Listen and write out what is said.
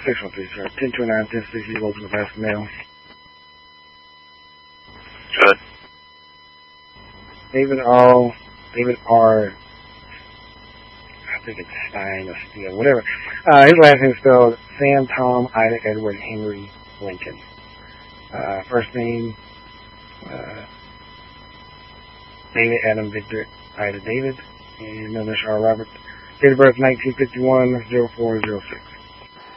613, sir. 1029-1060, welcome to Fast Mail. Good. David R. I think it's Stein or Steele, whatever. His last name is spelled Sam, Tom, Ida, Edward, Henry, Lincoln. First name, David, Adam, Victor, Ida, David. And another Charles Robert. Date of birth, 1951-0406.